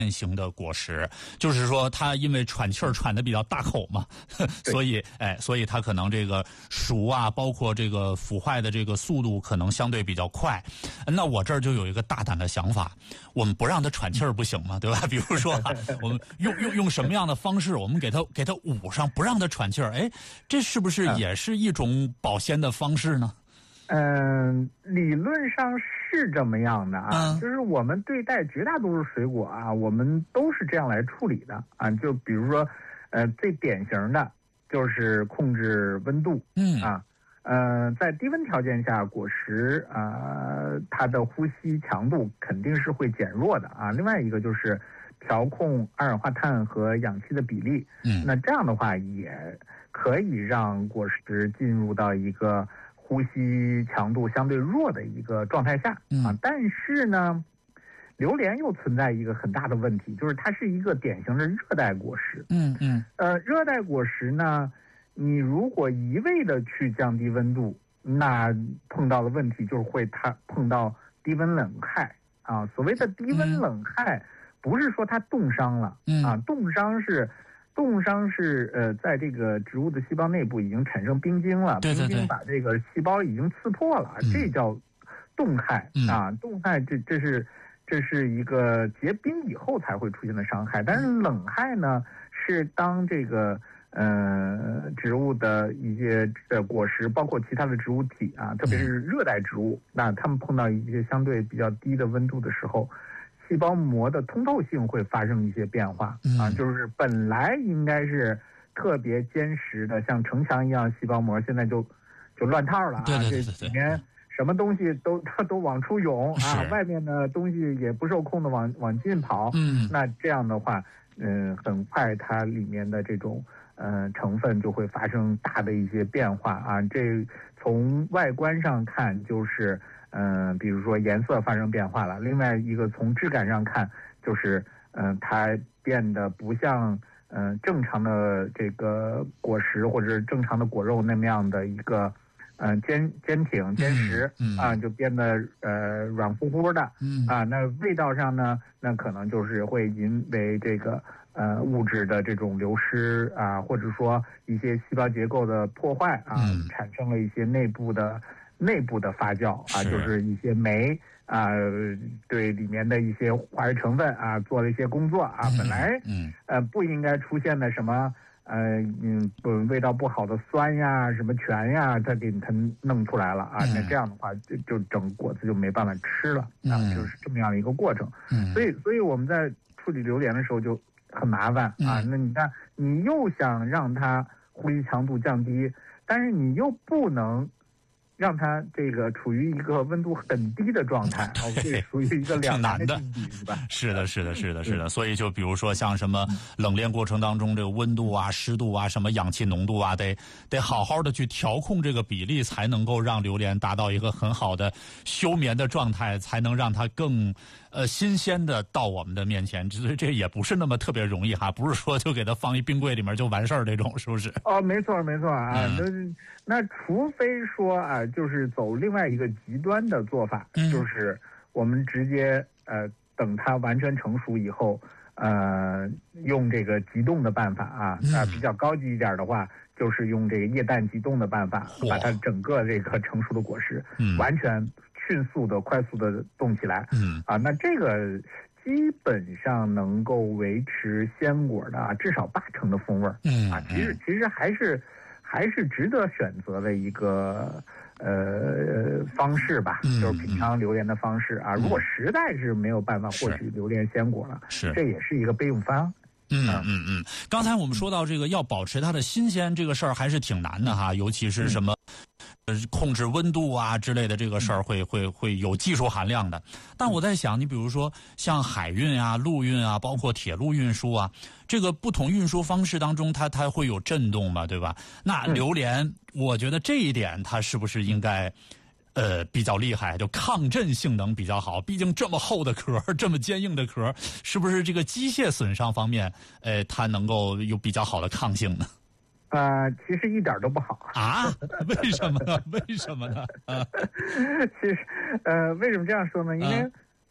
型的果实，就是说它因为喘气儿喘得比较大口嘛，所以它可能这个熟啊，包括这个腐坏的这个速度可能相对比较快。那我这儿就有一个大胆的想法，我们不让它喘气儿不行吗？对吧？比如说我们用什么样的方式，我们给它捂上，不让它喘气儿，这是不是也是一种保鲜的方式呢？ 理论上是这么样的啊，就是我们对待绝大多数水果啊，我们都是这样来处理的啊。就比如说，最典型的就是控制温度，在低温条件下，果实它的呼吸强度肯定是会减弱的啊。另外一个就是调控二氧化碳和氧气的比例，那这样的话也可以让果实进入到一个呼吸强度相对弱的一个状态下啊，但是呢，榴莲又存在一个很大的问题，就是它是一个典型的热带果实。热带果实呢，你如果一味的去降低温度，那碰到的问题就是它碰到低温冷害啊。所谓的低温冷害，不是说它冻伤了啊，冻伤是在这个植物的细胞内部已经产生冰晶了，冰晶把这个细胞已经刺破了，这叫冻害啊。冻害这是一个结冰以后才会出现的伤害。但是冷害呢，是当这个植物的一些果实，包括其他的植物体啊，特别是热带植物，那它们碰到一些相对比较低的温度的时候，细胞膜的通透性会发生一些变化啊，就是本来应该是特别坚实的，像城墙一样细胞膜，现在就乱套了啊。这里面什么东西都往出涌啊，外面的东西也不受控的往进跑。那这样的话，很快它里面的这种成分就会发生大的一些变化啊。这从外观上看就是比如说颜色发生变化了，另外一个从质感上看就是它变得不像正常的这个果实或者正常的果肉那么样的一个坚实啊，就变得软乎乎的啊。那味道上呢，那可能就是会因为这个物质的这种流失啊，或者说一些细胞结构的破坏啊，产生了一些内部的发酵啊，就是一些酶啊，对里面的一些化学成分啊做了一些工作啊，本来不应该出现的什么味道不好的酸呀、什么醛呀，它给它弄出来了啊。那这样的话，就整果子就没办法吃了啊，就是这么样的一个过程。所以我们在处理榴莲的时候就很麻烦啊。那你看，你又想让它呼吸强度降低，但是你又不能让它这个处于一个温度很低的状态，这属于一个两难的境地，是吧？ 是的。所以就比如说像什么冷链过程当中这个温度啊、湿度啊、什么氧气浓度啊，得好好的去调控这个比例，才能够让榴莲达到一个很好的休眠的状态，才能让它更新鲜的到我们的面前。这也不是那么特别容易哈，不是说就给它放一冰柜里面就完事儿这种，是不是？ 没错啊。那除非说啊，就是走另外一个极端的做法，就是我们直接等它完全成熟以后，用这个急冻的办法啊，比较高级一点的话，就是用这个液氮急冻的办法，把它整个这个成熟的果实完全迅速的、快速的冻起来。那这个基本上能够维持鲜果的至少80%的风味儿。其实还是值得选择的一个方式吧，就是品尝榴莲的方式啊。如果实在是没有办法获取榴莲鲜果了，这也是一个备用方。 刚才我们说到这个要保持它的新鲜这个事儿还是挺难的哈，尤其是什么控制温度啊之类的这个事儿会有技术含量的。但我在想，你比如说像海运啊、陆运啊，包括铁路运输啊，这个不同运输方式当中它会有震动嘛，对吧？那榴莲，我觉得这一点它是不是应该比较厉害，就抗震性能比较好，毕竟这么厚的壳，这么坚硬的壳，是不是这个机械损伤方面它能够有比较好的抗性呢？ 其实一点都不好啊？为什么呢？ 其实为什么这样说呢？因为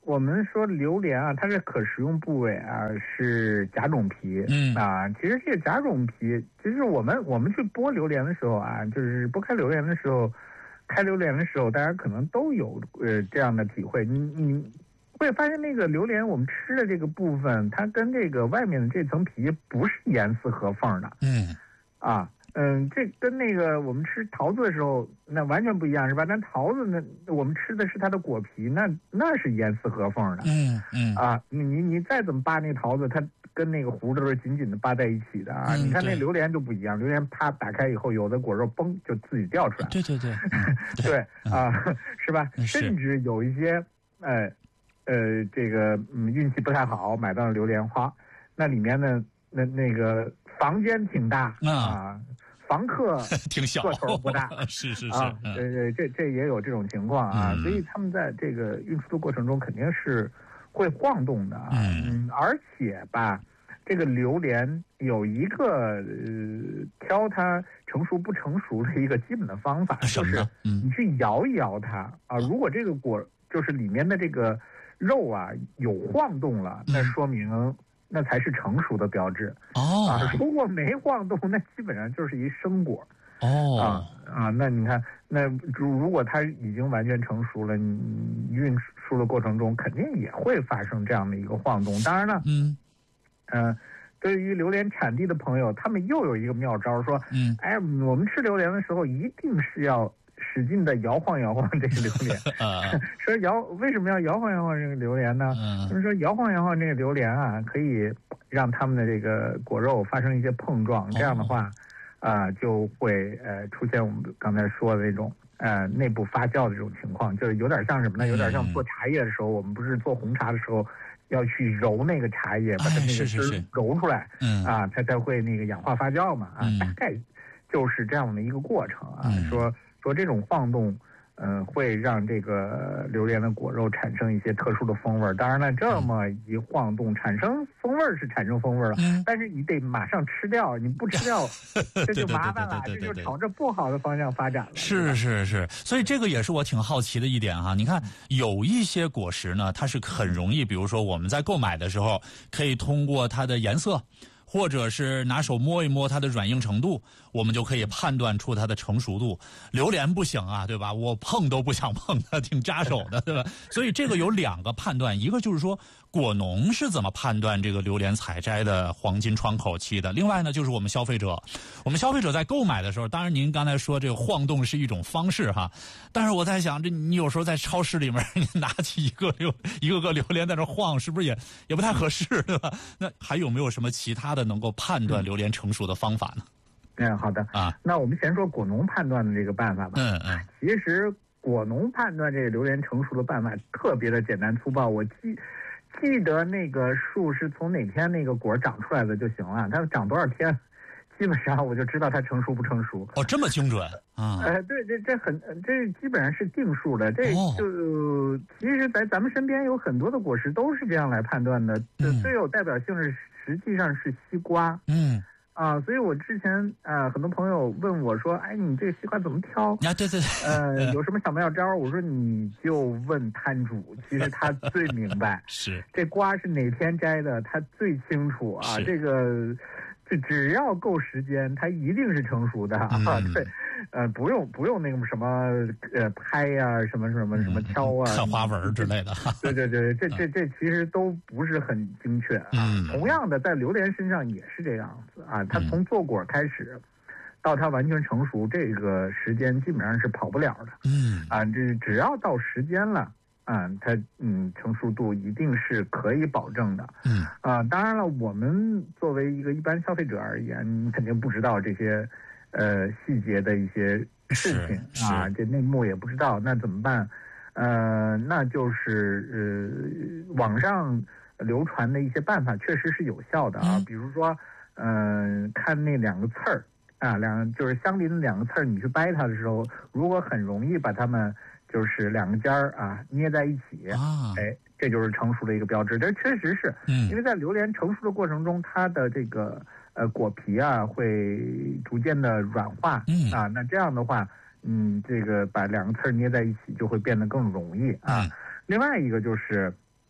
我们说榴莲啊，它的可食用部位啊是甲种皮。其实这个甲种皮，其实我们去剥榴莲的时候啊，就是剥开榴莲的时候，开榴莲的时候，大家可能都有这样的体会。你会发现那个榴莲我们吃的这个部分，它跟这个外面的这层皮不是严丝合缝的。这跟那个我们吃桃子的时候那完全不一样，是吧？那桃子呢，我们吃的是它的果皮，那是严丝合缝的。你再怎么扒那桃子，它跟那个核都是紧紧的扒在一起的啊。你看那榴莲就不一样，榴莲啪打开以后，有的果肉嘣就自己掉出来。 对对是吧？甚至有一些这个运气不太好，买到了榴莲花，那里面呢那个房间挺大房客挺小， 个头不大， 是这也有这种情况啊，所以他们在这个运输的过程中肯定是会晃动的而且吧，这个榴莲有一个挑它成熟不成熟的一个基本的方法，就是你去摇一摇它如果这个果就是里面的这个肉啊有晃动了，那说明那才是成熟的标志如果没晃动，那基本上就是一生果那你看，那如果它已经完全成熟了，你运输的过程中肯定也会发生这样的一个晃动。当然了，对于榴莲产地的朋友，他们又有一个妙招，说，我们吃榴莲的时候一定是要使劲的摇晃摇晃这个榴莲说为什么要摇晃摇晃这个榴莲呢？他们说摇晃摇晃这个榴莲啊，可以让他们的这个果肉发生一些碰撞，这样的话就会出现我们刚才说的那种内部发酵的这种情况，就是有点像什么呢？有点像做茶叶的时候，我们不是做红茶的时候要去揉那个茶叶，把它那个汁揉出来它才会那个氧化发酵嘛大概就是这样的一个过程说这种晃动，会让这个榴莲的果肉产生一些特殊的风味。当然了，这么一晃动，产生风味是产生风味了，但是你得马上吃掉，你不吃掉，这就麻烦了，这就朝着不好的方向发展了。 是，所以这个也是我挺好奇的一点哈。你看，有一些果实呢，它是很容易，比如说我们在购买的时候，可以通过它的颜色，或者是拿手摸一摸它的软硬程度，我们就可以判断出它的成熟度。榴莲不行啊，对吧？我碰都不想碰它，挺扎手的，对吧？所以这个有两个判断，一个就是说果农是怎么判断这个榴莲采摘的黄金窗口期的，另外呢就是我们消费者在购买的时候，当然您刚才说这个晃动是一种方式哈，但是我在想，这你有时候在超市里面你拿起一个个榴莲在那晃，是不是也不太合适，对吧？那还有没有什么其他的能够判断榴莲成熟的方法呢？ 好的那我们先说果农判断的这个办法吧。其实果农判断这个榴莲成熟的办法特别的简单粗暴，我记得那个树是从哪天那个果长出来的就行了，它长多少天，基本上我就知道它成熟不成熟。 这么精准对，这基本上是定数的。这就其实在咱们身边有很多的果实都是这样来判断的。最有代表性的实际上是西瓜。所以我之前很多朋友问我说，你这个西瓜怎么挑？对，有什么小妙招？我说你就问摊主，其实他最明白。 是， 这瓜是哪天摘的，他最清楚这个只要够时间，它一定是成熟的对。不用那个什么拍呀，什么敲啊， 看花纹之类的。 对，这其实都不是很精确同样的，在榴莲身上也是这样子它从做果开始到它完全成熟，这个时间基本上是跑不了的。这只要到时间了它成熟度一定是可以保证的。当然了，我们作为一个一般消费者而言，你肯定不知道这些细节的一些事情这内幕也不知道，那怎么办？那就是网上流传的一些办法确实是有效的比如说看那两个刺儿就是相邻的两个刺儿，你去掰它的时候，如果很容易把它们就是两个尖儿捏在一起这就是成熟的一个标志。这确实是因为在榴莲成熟的过程中，它的这个果皮会逐渐的软化那这样的话这个把两个刺儿捏在一起就会变得更容易另外一个就是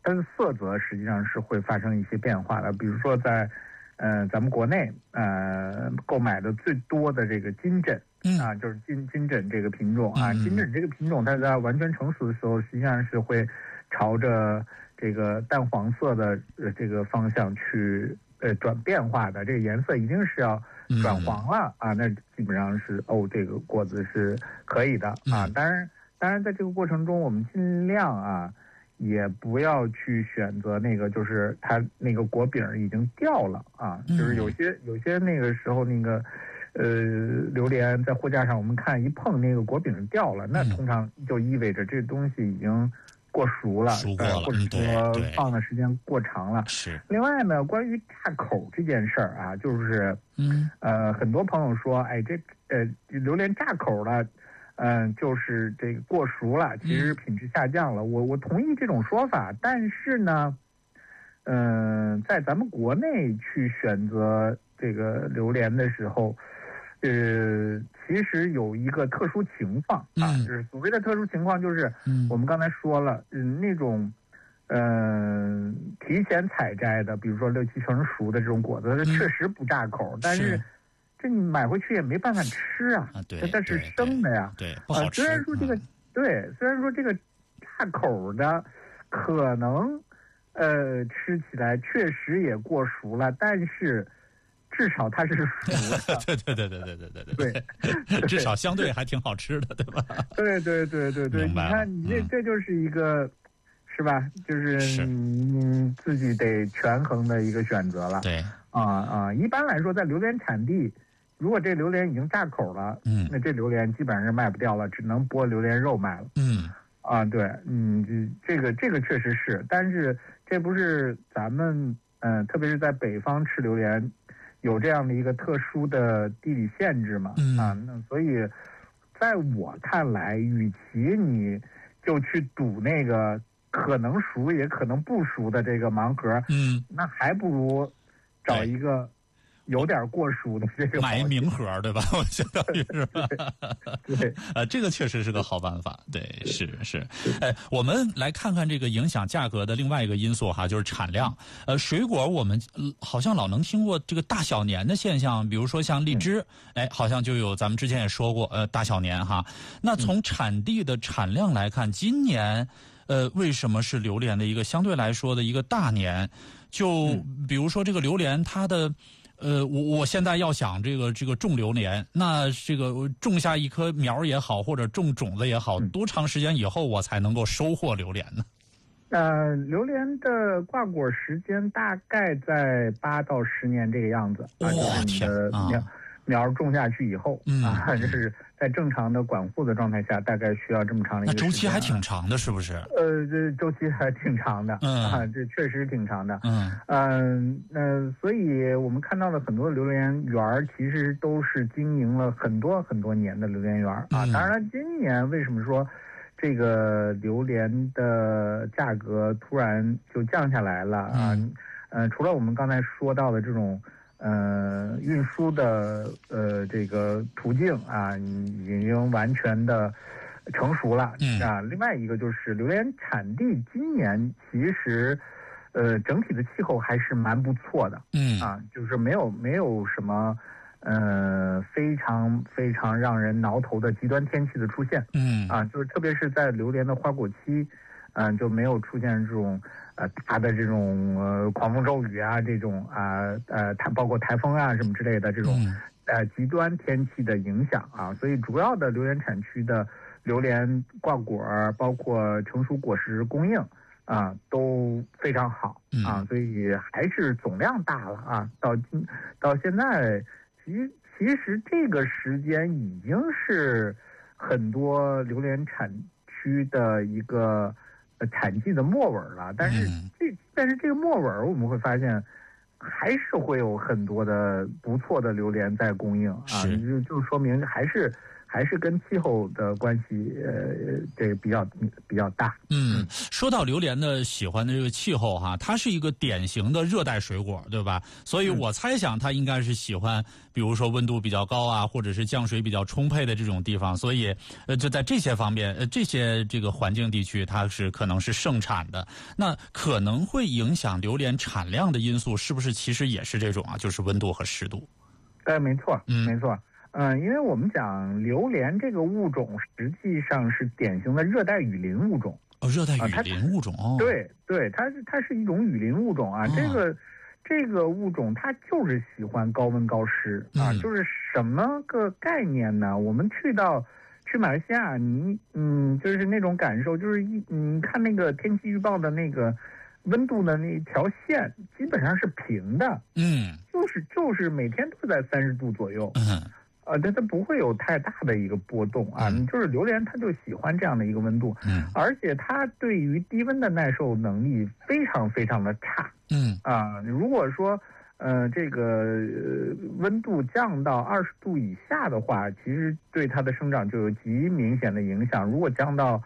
它的色泽实际上是会发生一些变化的。比如说在咱们国内购买的最多的这个金枕啊，就是金枕这个品种啊，金枕这个品种它在完全成熟的时候，实际上是会朝着这个淡黄色的这个方向去转变化的，这个颜色一定是要转黄了啊，那基本上是这个果子是可以的啊。当然在这个过程中，我们尽量啊也不要去选择那个就是它那个果柄已经掉了啊，就是有些那个时候那个榴莲在货架上我们看一碰那个果柄掉了，那通常就意味着这东西已经过熟了，或者说放的时间过长了。 是。 另外呢，关于炸口这件事儿啊，就是很多朋友说，哎，这榴莲炸口了。就是这个过熟了，其实品质下降了。我同意这种说法，但是呢，在咱们国内去选择这个榴莲的时候，其实有一个特殊情况啊，就是所谓的特殊情况，就是我们刚才说了，那种提前采摘的，比如说6、7成熟的这种果子，它确实不炸口，但是。这你买回去也没办法吃啊，它是生的呀， 对，不好吃。 虽然说这个虽然说这个炸口的可能吃起来确实也过熟了，但是至少它是熟的。 对，至少相对还挺好吃的，对吧？ 对，你看你这就是一个。是吧？就是自己得权衡的一个选择了。 对一般来说，在榴莲产地，如果这榴莲已经炸口了，那这榴莲基本上是卖不掉了，只能剥榴莲肉卖了。对，这个确实是，但是这不是咱们特别是在北方吃榴莲有这样的一个特殊的地理限制嘛？那所以在我看来，与其你就去赌那个。可能熟也可能不熟的这个盲盒，那还不如找一个有点过熟的这个买一明盒，对吧？我相当于是吧？ 对， 这个确实是个好办法。对，是。我们来看看这个影响价格的另外一个因素哈，就是产量。水果我们好像老能听过这个大小年的现象，比如说像荔枝，好像就有咱们之前也说过，大小年哈。那从产地的产量来看，今年。为什么是榴莲的一个相对来说的一个大年？就比如说这个榴莲，它的我现在要想这个种榴莲，那这个种下一棵苗也好，或者种种子也好，多长时间以后我才能够收获榴莲呢？ 榴莲的挂果时间大概在8到10年这个样子。就是你的苗种下去以后就是在正常的管护的状态下，大概需要这么长的一个时间。 那周期还挺长的，是不是？ 这周期还挺长的，这确实挺长的。所以我们看到的很多榴莲园其实都是经营了很多很多年的榴莲园啊。当然了，今年为什么说这个榴莲的价格突然就降下来了啊？除了我们刚才说到的这种。运输的这个途径啊，已经完全的成熟了啊。另外一个就是榴莲产地今年其实整体的气候还是蛮不错的，就是没有什么非常非常让人挠头的极端天气的出现，就是特别是在榴莲的花果期，就没有出现这种。大的这种狂风骤雨啊，这种包括台风啊什么之类的这种极端天气的影响啊，所以主要的榴莲产区的榴莲挂果，包括成熟果实供应都非常好所以还是总量大了啊。到现在，其实这个时间已经是很多榴莲产区的一个。产季的末尾了，但是这个末尾我们会发现，还是会有很多的不错的榴莲在供应啊，就说明还是还是跟气候的关系，这个比较大。 说到榴莲的喜欢的这个气候哈，它是一个典型的热带水果，对吧？所以我猜想它应该是喜欢，比如说温度比较高啊，或者是降水比较充沛的这种地方。所以，就在这些方面，这个环境地区，它是可能是盛产的。那可能会影响榴莲产量的因素，是不是其实也是这种啊？就是温度和湿度。 没错，没错。因为我们讲榴莲这个物种实际上是典型的热带雨林物种。 热带雨林物种。 对，它是一种雨林物种啊。这个物种它就是喜欢高温高湿啊。就是什么个概念呢？我们去马来西亚，就是那种感受，就是你看那个天气预报的那个温度的那条线，基本上是平的。就是每天都在30度左右。它不会有太大的一个波动啊。就是榴莲它就喜欢这样的一个温度。而且它对于低温的耐受能力非常非常的差。如果说这个温度降到20度以下的话，其实对它的生长就有极明显的影响。如果降到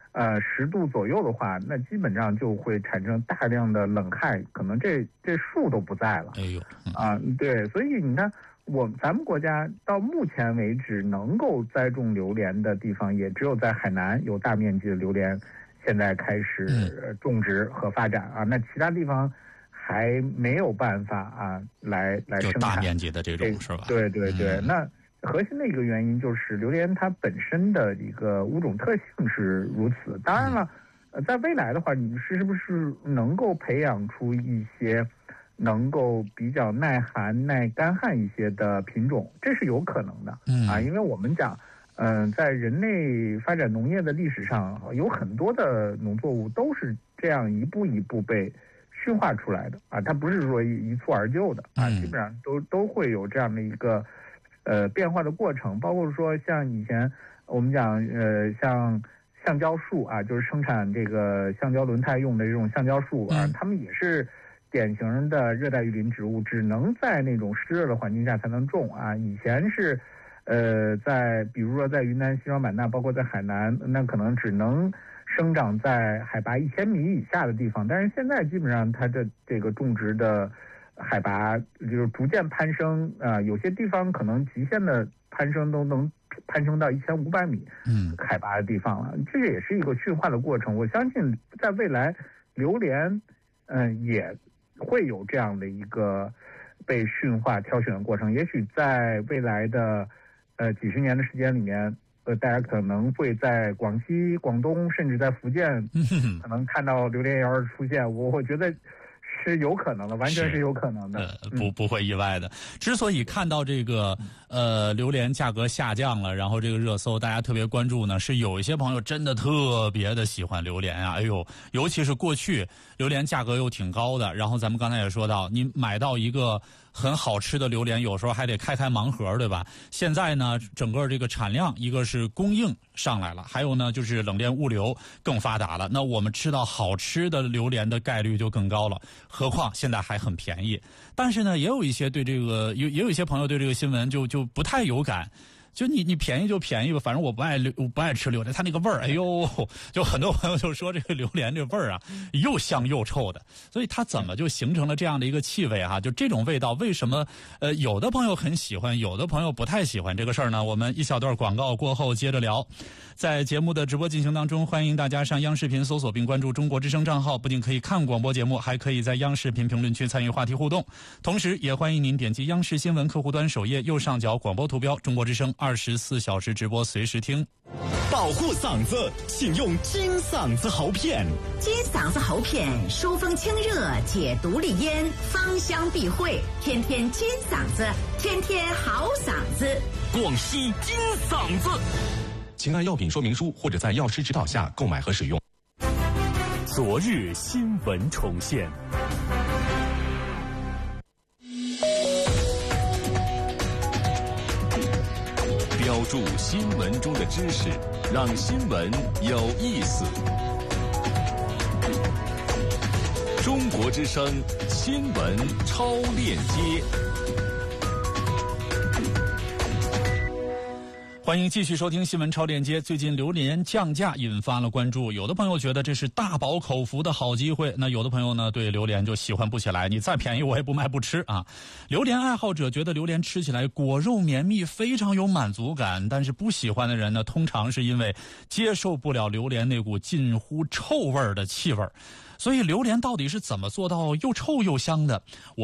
10度左右的话，那基本上就会产生大量的冷害，可能这树都不在了。对，所以你看，咱们国家到目前为止能够栽种榴莲的地方，也只有在海南有大面积的榴莲现在开始种植和发展啊。那其他地方还没有办法啊来生产就大面积的这种是吧？ 对。那核心的一个原因就是榴莲它本身的一个物种特性是如此。当然了，在未来的话，你是不是能够培养出一些能够比较耐寒、耐干旱一些的品种，这是有可能的。因为我们讲，在人类发展农业的历史上，有很多的农作物都是这样一步一步被驯化出来的啊，它不是说一蹴而就的啊，基本上都会有这样的一个变化的过程。包括说像以前我们讲像橡胶树啊，就是生产这个橡胶轮胎用的这种橡胶树啊，它们也是典型的热带雨林植物，只能在那种湿热的环境下才能种啊。以前是比如说在云南西双版纳，包括在海南，那可能只能生长在海拔1000米以下的地方。但是现在基本上它的这个种植的海拔就是逐渐攀升啊，有些地方可能极限的攀升都能攀升到1500米海拔的地方了。这个也是一个驯化的过程。我相信在未来榴莲也会有这样的一个被驯化挑选的过程。也许在未来的几十年的时间里面，大家可能会在广西、广东，甚至在福建，可能看到榴莲园的出现。我觉得是有可能的，完全是有可能的， 不会意外的。之所以看到这个榴莲价格下降了，然后这个热搜大家特别关注呢，是有一些朋友真的特别的喜欢榴莲啊，尤其是过去榴莲价格又挺高的，然后咱们刚才也说到，你买到一个很好吃的榴莲，有时候还得开盲盒，对吧？现在呢，整个这个产量，一个是供应上来了，还有呢就是冷链物流更发达了，那我们吃到好吃的榴莲的概率就更高了。何况现在还很便宜。但是呢，也有一些对这个也有一些朋友对这个新闻就不太有感。就你便宜就便宜吧，反正我不爱吃榴莲，它那个味儿，就很多朋友就说这个榴莲这味儿啊，又香又臭的，所以它怎么就形成了这样的一个气味哈？就这种味道，为什么有的朋友很喜欢，有的朋友不太喜欢这个事儿呢？我们一小段广告过后接着聊。在节目的直播进行当中，欢迎大家上央视频搜索并关注中国之声账号，不仅可以看广播节目，还可以在央视频评论区参与话题互动。同时也欢迎您点击央视新闻客户端首页右上角广播图标中国之声24小时直播，随时听。 保护嗓子，请用金嗓子喉片。 金嗓子喉片疏风清热，解毒利咽，芳香避秽，天天金嗓子，天天好嗓子。 广西金嗓子，请按药品说明书或者在药师指导下购买和使用。昨日新闻重现。标注新闻中的知识，让新闻有意思。中国之声新闻超链接。 欢迎继续收听新闻超链接。最近榴莲降价引发了关注，有的朋友觉得这是大饱口福的好机会，那有的朋友呢对榴莲就喜欢不起来，你再便宜我也不卖不吃啊。榴莲爱好者觉得榴莲吃起来果肉绵密，非常有满足感，但是不喜欢的人呢，通常是因为接受不了榴莲那股近乎臭味的气味。所以榴莲到底是怎么做到又臭又香的？